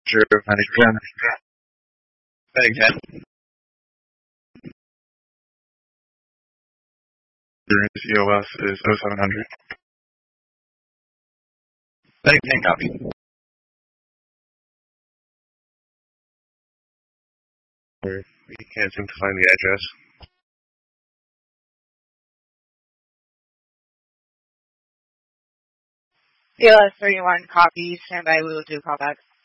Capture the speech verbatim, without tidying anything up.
Sure, ninety percent. Again, your E O S is oh seven hundred. Again, copy. We can't seem to find the address. E O S thirty-one, copy. Stand by. We will do callback.